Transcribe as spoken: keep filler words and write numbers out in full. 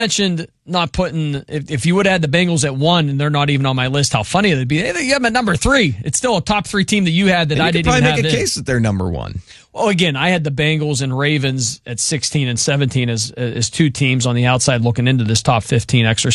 mentioned not putting, if, if you would have had the Bengals at one and they're not even on my list, how funny it would be. Hey, you have them at number three. It's still a top three team that you had that and I you didn't could even have. probably make a in. case that they're number one. Well, again, I had the Bengals and Ravens at sixteen and seventeen as as two teams on the outside looking into this top fifteen exercise.